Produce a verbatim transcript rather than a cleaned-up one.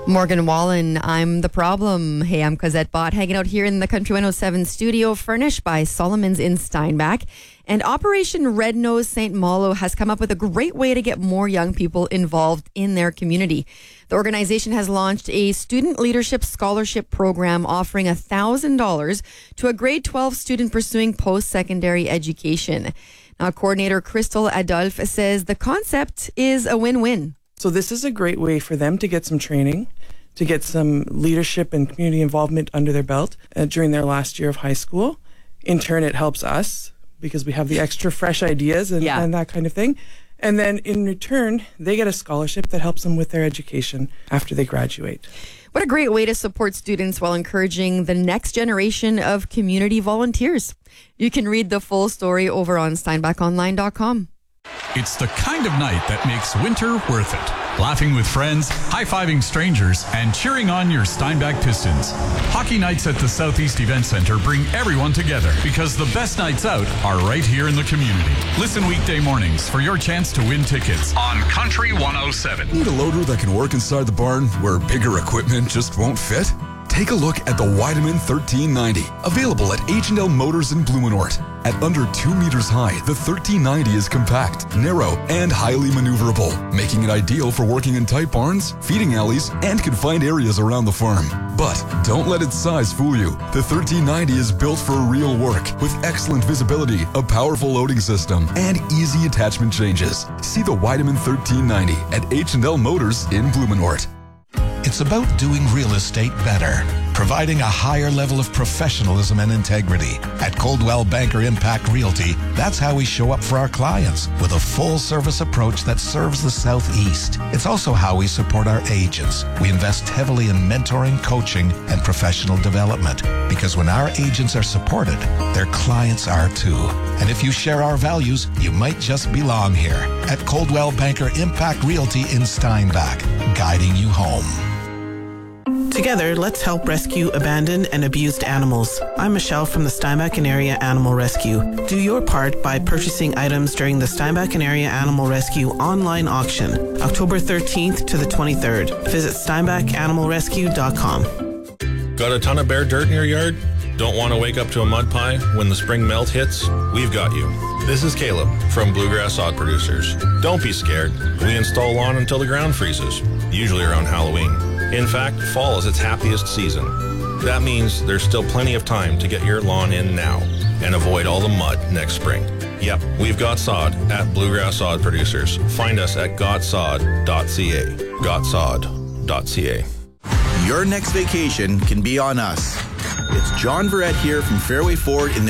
Morgan Wallen, I'm the problem. Hey, I'm Cosette Bott, hanging out here in the Country one oh seven studio, furnished by Solomon's in Steinbach. And Operation Red Nose Saint Malo has come up with a great way to get more young people involved in their community. The organization has launched a student leadership scholarship program offering one thousand dollars to a grade twelve student pursuing post-secondary education. Now, coordinator Crystal Adolphe says the concept is a win-win. So this is a great way for them to get some training, to get some leadership and community involvement under their belt uh, during their last year of high school. In turn, it helps us because we have the extra fresh ideas and, yeah. and that kind of thing. And then in return, they get a scholarship that helps them with their education after they graduate. What a great way to support students while encouraging the next generation of community volunteers. You can read the full story over on steinbach online dot com. It's the kind of night that makes winter worth it. Laughing with friends, high-fiving strangers, and cheering on your Steinbach Pistons. Hockey nights at the Southeast Event Center bring everyone together because the best nights out are right here in the community. Listen weekday mornings for your chance to win tickets on Country one oh seven. Need a loader that can work inside the barn where bigger equipment just won't fit? Take a look at the Weideman thirteen ninety, available at H and L Motors in Blumenort. At under two meters high, the thirteen ninety is compact, narrow, and highly maneuverable, making it ideal for working in tight barns, feeding alleys, and confined areas around the farm. But don't let its size fool you. The thirteen ninety is built for real work, with excellent visibility, a powerful loading system, and easy attachment changes. See the Weideman thirteen ninety at H and L Motors in Blumenort. It's about doing real estate better, providing a higher level of professionalism and integrity. At Coldwell Banker Impact Realty, that's how we show up for our clients, with a full-service approach that serves the Southeast. It's also how we support our agents. We invest heavily in mentoring, coaching, and professional development, because when our agents are supported, their clients are too. And if you share our values, you might just belong here. At Coldwell Banker Impact Realty in Steinbach, guiding you home. Together, let's help rescue abandoned and abused animals. I'm Michelle from the Steinbach and Area Animal Rescue. Do your part by purchasing items during the Steinbach and Area Animal Rescue online auction, October thirteenth to the twenty-third. Visit steinbach animal rescue dot com. Got a ton of bare dirt in your yard? Don't want to wake up to a mud pie when the spring melt hits? We've got you. This is Caleb from Bluegrass Sod Producers. Don't be scared. We install lawn until the ground freezes, usually around Halloween. In fact, fall is its happiest season. That means there's still plenty of time to get your lawn in now and avoid all the mud next spring. Yep, we've got sod at Bluegrass Sod Producers. Find us at got sod dot c a. got sod dot c a. Your next vacation can be on us. It's John Verrett here from Fairway Ford in the